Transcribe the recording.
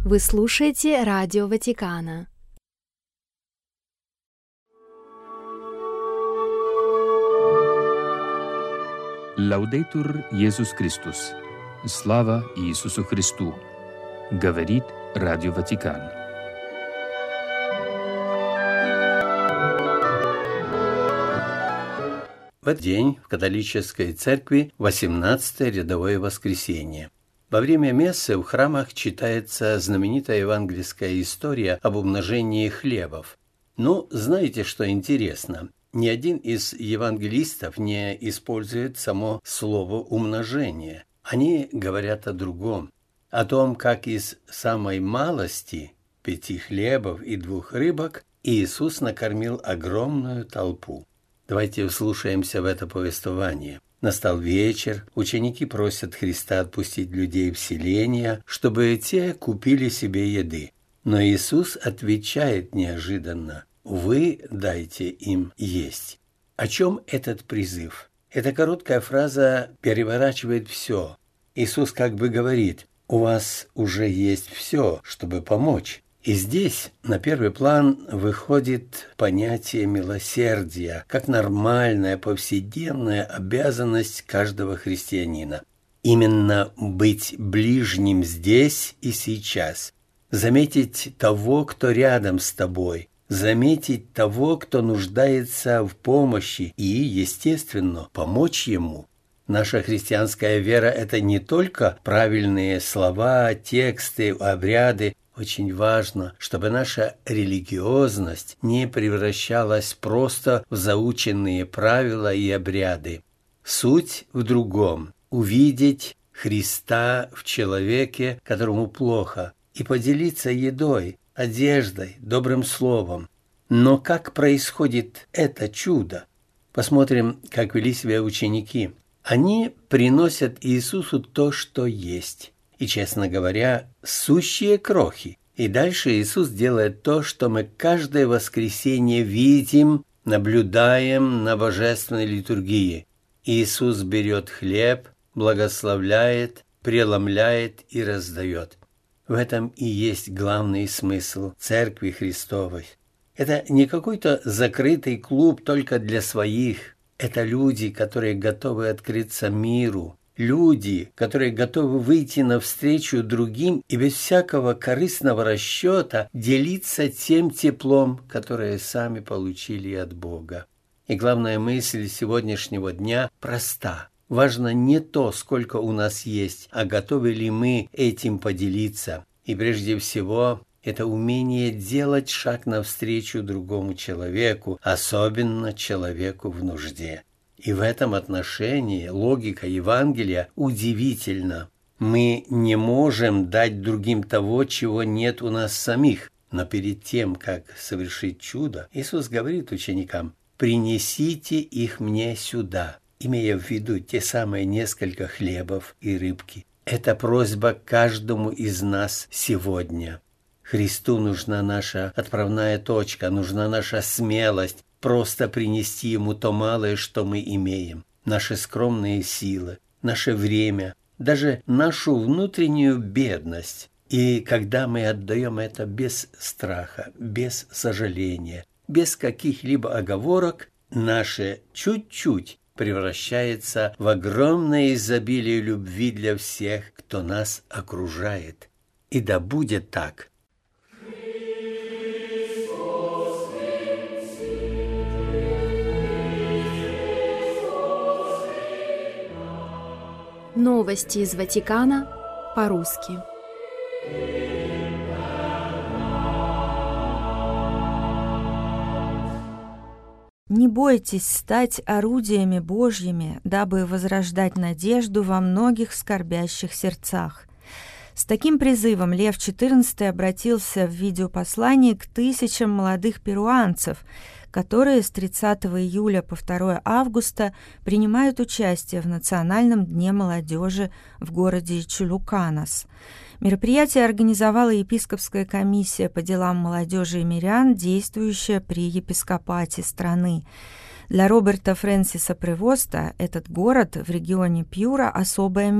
Вы слушаете Радио Ватикана. Лаудейтур Иисус Христос. Слава Иисусу Христу. Говорит Радио Ватикан. В этот день в католической церкви 18-е рядовое воскресенье. Во время мессы в храмах читается знаменитая евангельская история об умножении хлебов. Но знаете, что интересно? Ни один из евангелистов не использует само слово «умножение». Они говорят о другом. О том, как из самой малости 5 хлебов и 2 рыбок Иисус накормил огромную толпу. Давайте вслушаемся в это повествование. Настал вечер, ученики просят Христа отпустить людей в селения, чтобы те купили себе еды. Но Иисус отвечает неожиданно: «Вы дайте им есть». О чем этот призыв? Эта короткая фраза переворачивает все. Иисус как бы говорит: «У вас уже есть все, чтобы помочь». И здесь на первый план выходит понятие милосердия, как нормальная повседневная обязанность каждого христианина. Именно быть ближним здесь и сейчас. Заметить того, кто рядом с тобой. Заметить того, кто нуждается в помощи и, естественно, помочь ему. Наша христианская вера – это не только правильные слова, тексты, обряды. Очень важно, чтобы наша религиозность не превращалась просто в заученные правила и обряды. Суть в другом – увидеть Христа в человеке, которому плохо, и поделиться едой, одеждой, добрым словом. Но как происходит это чудо? Посмотрим, как вели себя ученики. Они приносят Иисусу то, что есть. И, честно говоря, сущие крохи. И дальше Иисус делает то, что мы каждое воскресенье видим, наблюдаем на божественной литургии. Иисус берет хлеб, благословляет, преломляет и раздает. В этом и есть главный смысл Церкви Христовой. Это не какой-то закрытый клуб только для своих. Это люди, которые готовы открыться миру. Люди, которые готовы выйти навстречу другим и без всякого корыстного расчета делиться тем теплом, которое сами получили от Бога. И главная мысль сегодняшнего дня проста. Важно не то, сколько у нас есть, а готовы ли мы этим поделиться. И прежде всего, это умение делать шаг навстречу другому человеку, особенно человеку в нужде. И в этом отношении логика Евангелия удивительна. Мы не можем дать другим того, чего нет у нас самих. Но перед тем, как совершить чудо, Иисус говорит ученикам: «Принесите их мне сюда», имея в виду те самые несколько хлебов и рыбки. Это просьба каждому из нас сегодня. Христу нужна наша отправная точка, нужна наша смелость, просто принести Ему то малое, что мы имеем, наши скромные силы, наше время, даже нашу внутреннюю бедность. И когда мы отдаем это без страха, без сожаления, без каких-либо оговорок, наше чуть-чуть превращается в огромное изобилие любви для всех, кто нас окружает. И да будет так. Новости из Ватикана по-русски. Не бойтесь стать орудиями Божьими, дабы возрождать надежду во многих скорбящих сердцах. С таким призывом Лев XIV обратился в видеопослании к тысячам молодых перуанцев, которые с 30 июля по 2 августа принимают участие в Национальном дне молодежи в городе Чулуканас. Мероприятие организовала епископская комиссия по делам молодежи и мирян, действующая при епископате страны. Для Роберта Фрэнсиса Превоста этот город в регионе Пьюра особое